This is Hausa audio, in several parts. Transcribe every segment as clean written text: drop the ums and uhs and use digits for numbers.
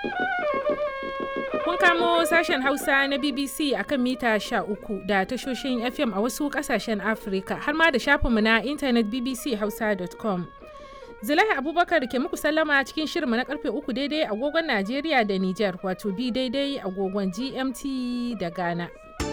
Kun kamo sashen Hausa na BBC akan mita 13 da tashoshin FM a wasu kasashen Afirka har ma da shafinmu na intanet bbchausa.com. Zulaiha Abubakar ke muku sallama cikin shirinmu na karfe 3 daidai agogon Najeriya da Nijar, wato bi daidai agogon GMT da Ghana.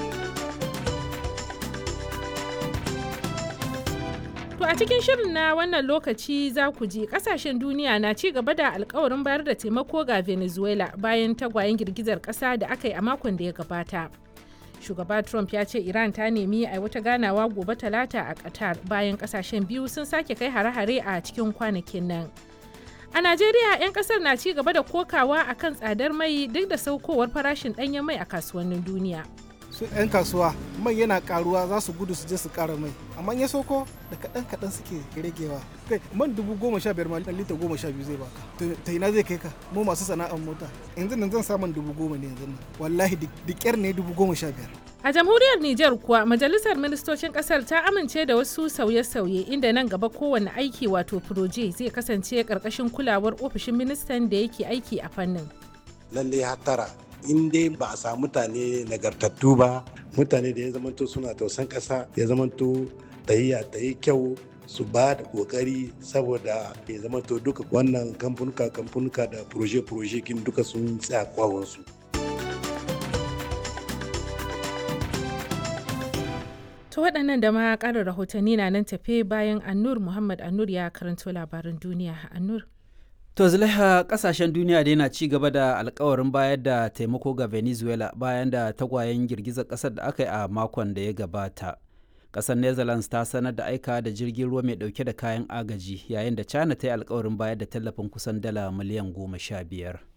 To a cikin shirin na wannan lokaci za ku ji kasashen duniya na ci gaba da alkawarin bayar da taimako ga Venezuela bayan tagwayen girgizar kasa da aka yi a makon da ya gabata. Shugaba Trump ya ce Iran ta nemi a wata ganawa gobe Talata a Qatar bayan kasashen biyu sun sake kai hare-hare a cikin kwanakin nan. A Najeriya 'yan kasar na ci gaba da kokawa akan tsadar mai duk da saukowar farashin ɗanyen mai a kasuwannin duniya. Su 'yan kasuwa mai yana karuwa za su gudu su je su kara mai, amma ya sauko da kaɗan suke ragewa. Kai man 15,000 ma lita 12 zai baka, ta ina zai kai ka? Mu masu sana'ar mota yanzu nan zan samun 10,000 ne yanzu nan, wallahi da ƙyar ne 15,000. A jamhuriyar Nijar kuwa majalisar ministocin kasar ta amince da wasu sauye-sauye inda nan gaba kowane aiki wato proje zai kasance karkashin kulawar ofishin ministan da yake aiki a fannin. Lalle hatara in dai ba a samu mutane nagartattu ba, mutane da ya zamanto suna tausan ƙasa, ya zamanto tahiya ta yi kyau, su ba da kokari saboda ya zamanto duka wannan kamfanuka da proje kin duka sun tsaya kwawonsu. To waɗannan da ma ƙarin rahotanni na nan tafe bayan Annur Muhammad Annur ya karanto labaran duniya. Annur. To Zulaiha, kasashen duniya dai na ci gaba da alkawarin bayar da taimako ga Venezuela bayan da tagwayen girgizar kasar da aka yi a makon da ya gabata. Kasar Netherlands ta sanar da aika da jirgin ruwa mai dauke da kayan agaji yayin da China ta yi alkawarin bayar da tallafin kusan dala miliyan 15.